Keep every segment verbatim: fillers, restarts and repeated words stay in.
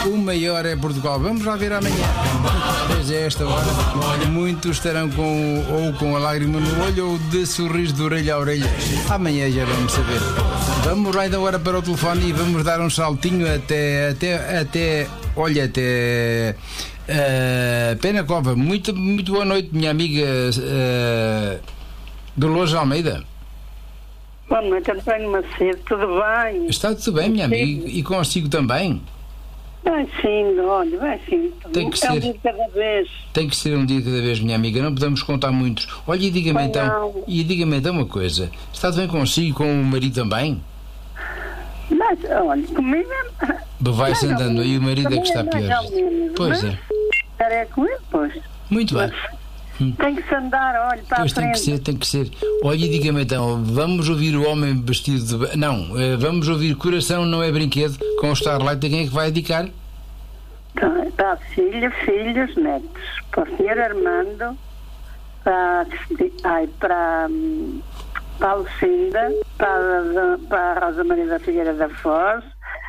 O maior é Portugal. Vamos lá ver amanhã. Pois é, esta hora, muitos estarão com, ou com a lágrima no olho ou de sorriso de orelha a orelha. Amanhã já vamos saber. Vamos lá então agora para o telefone e vamos dar um saltinho até, até, até, olha, até uh, Penacova. Muito, muito boa noite, minha amiga uh, Dolores Almeida. Boa noite, António Macedo, tudo bem? Está tudo bem, minha amiga, e consigo também? Vai sim, olha, vai sim. Tem que é um ser. dia de cada vez. Tem que ser um dia de cada vez, minha amiga, não podemos contar muitos. Olha, e diga-me Bem, então, não. e diga-me então uma coisa, está tudo bem consigo e com o marido também? Mas, olha, comigo é... Vai-se mais ou andando, e o marido é que está também pior. mais ou menos, Pois mas é, é com ele, pois. muito bem. Tem que se andar, olha, para Pois a tem frente. que ser, tem que ser. Olha, e diga-me então, vamos ouvir o homem vestido de... Não, eh, vamos ouvir Coração Não É Brinquedo com o Starlight. A quem é que vai dedicar? Para, para a filha, filhos, netos. Para o senhor Armando, para, a Cristi- ai, para, hum, para a Lucinda, para, a- para a Rosa Maria da Figueira da Foz,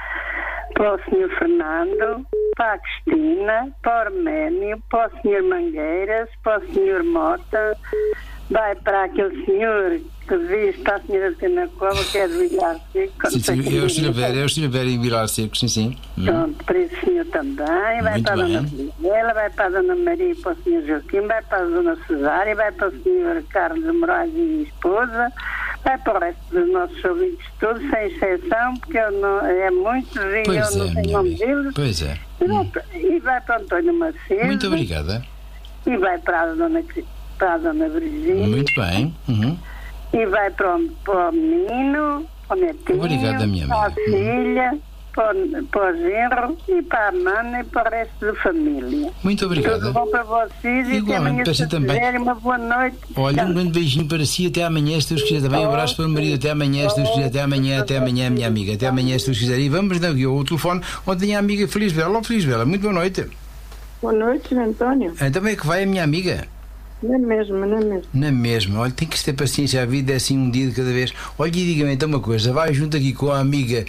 para o senhor Fernando, para a Cristina, para o Arménio, para o senhor Mangueiras, para o senhor Mota, vai para aquele senhor que diz para a senhora de Penacova, que é de Vilar Seco. Sim, sim, é o Silvério, é o Silvério em Vilar Seco, sim, sim. Hum. Pronto, para esse senhor também, vai Muito para a Dona bem. Filipela, vai para a Dona Maria e para o senhor Joaquim, vai para a Dona Cesária, vai para o senhor Carlos de Moraes e esposa, vai para o resto dos nossos ouvintes todos, sem exceção, porque eu não, é muito e eu Pois não é, sei minha nome amiga. deles. Pois é. E vai para- E vai para o Antônio Macedo. Muito obrigada. E vai para a Dona, Cri- para a Dona Virgínia. Muito bem. Uhum. E vai para o, para o menino, para o netinho, Obrigada, minha para a amiga. filha, para o, para o genro e para a mana e para o resto da família. Muito obrigada. Tudo bom para vocês e até Igualmente, amanhã para si se também. quiserem. Uma boa noite. Olha, um grande beijinho para si, até amanhã, se Deus quiser também. Um abraço para o marido, até amanhã, se Deus quiser. Até amanhã, até amanhã, minha amiga. Até amanhã, se Deus quiser. E vamos dar aqui o telefone onde tem a amiga Feliz Bela. Olá, Feliz Bela, muito boa noite. Boa noite, senhor António. Então, como é que vai a minha amiga? Não é mesmo, não é mesmo. Na mesma, olha, tem que ter paciência, a vida é assim um dia de cada vez. Olha, e diga-me então uma coisa, vai junto aqui com a amiga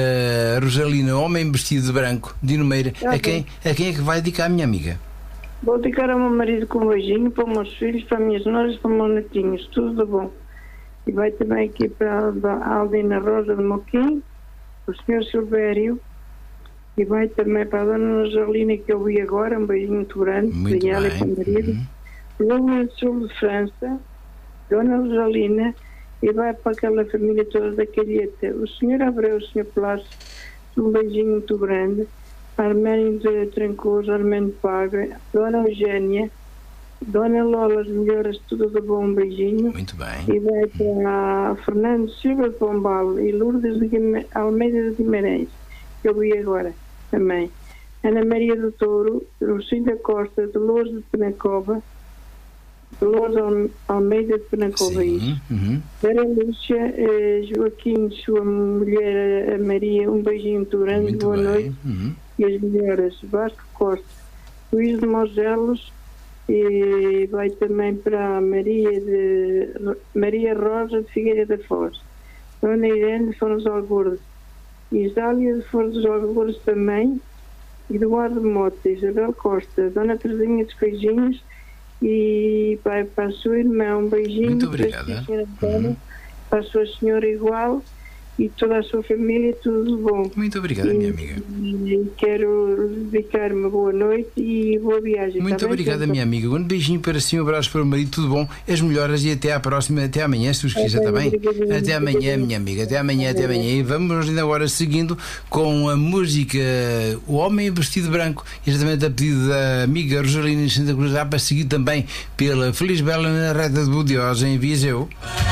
eh, Rosalina, homem vestido de branco, de Numeira, a quem, a quem é que vai dedicar a minha amiga? Vou dedicar ao meu marido com um beijinho, para os meus filhos, para as minhas noras, para os meus netinhos, tudo de bom. E vai também aqui para a Aldina Rosa de Moquim, o senhor Silvério, e vai também para a dona Rosalina, que eu vi agora, um beijinho muito grande, Muito para ela e bem. para o marido. Uhum. Lula do Sul de França, Dona Rosalina, e vai para aquela família toda da Calheta. O senhor Abreu, o senhor Plácio, um beijinho muito grande. Arménio de Trancoso, Arménio Paga, Dona Eugénia, Dona Lola, as melhoras, tudo de bom, um beijinho. Muito bem. E vai para Fernando Silva de Pombal e Lourdes de Guima- Almeida de Guimarães, que eu vi agora também. Ana Maria do Touro, Lucinda Costa, Dolores de Penacova, Dolores Al- Almeida de Penacova, isso. Sim. Uhum. Vera Lúcia, eh, Joaquim, sua mulher, a Maria, um beijinho muito grande, Muito boa bem. noite. Uhum. E as melhoras, Vasco Costa, Luís de Mogelos, e vai também para a Maria, de, Maria Rosa de Figueira da Foz, Dona Irene de Foros Algures, Isália de Foros Algures também, Eduardo Mota, Isabel Costa, Dona Terezinha dos Beijinhos, e vai para a sua irmã um beijinho. Muito para a obrigada. senhora Antônia, para a sua senhora igual e toda a sua família, tudo de bom. Muito obrigada, minha amiga. E quero dedicar uma boa noite e boa viagem. Muito tá bem, obrigada, senhor? minha amiga. Um beijinho para si, um abraço para o marido, tudo bom, as melhoras e até à próxima, até amanhã, se os quiser, está bem? Até amanhã, minha amiga, até amanhã, até amanhã. E vamos ainda agora seguindo com a música O Homem Vestido Branco, exatamente a pedido da amiga Rosalina de Santa Cruz, dá para seguir também pela Feliz Bela na reta de Budiosa, em Viseu.